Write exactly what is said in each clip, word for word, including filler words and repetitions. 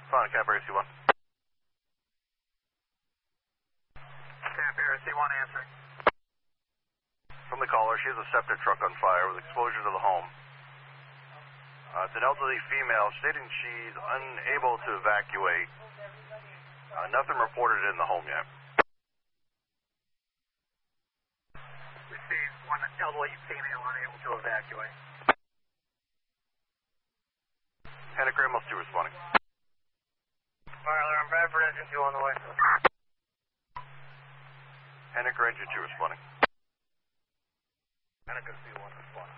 Sonic, Cap Area C one. Cap Area C one answering. From the caller, she has a septic truck on fire with exposure to the home. Uh, it's an elderly female stating she's unable to evacuate. Uh, nothing reported in the home yet. Received one elderly female unable to evacuate. Hennick Ramos two responding. Fire alarm, Bradford engine two on the way. Hennick Ranger two responding. Hennick C one responding.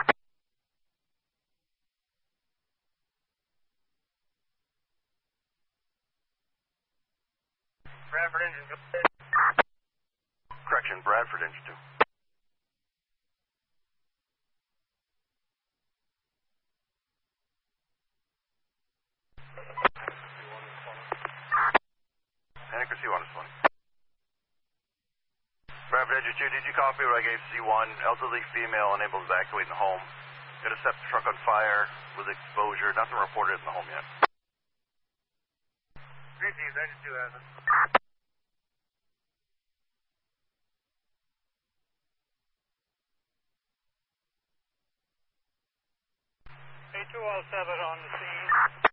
Bradford engine two. Correction, Bradford engine two. Hennick C one responding. Bradford engine two, did you copy what I gave C one? Elderly female unable to evacuate in the home. Got a septic truck on fire with exposure. Nothing reported in the home yet. Received engine two has it. A two oh seven on the scene.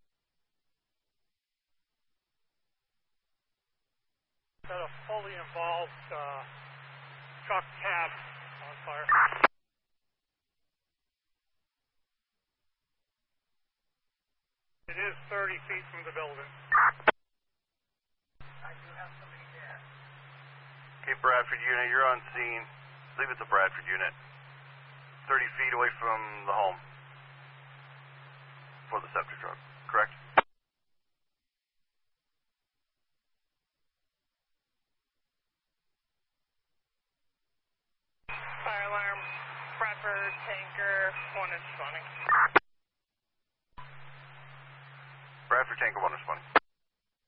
Got a fully involved uh, truck cab on fire. It is thirty feet from the building. I do have somebody there. Okay, Bradford unit, you're on scene. I believe it's a Bradford unit. thirty feet away from the home. For the septic truck, correct? Fire alarm, Bradford tanker, one is running. Bradford tanker one responding.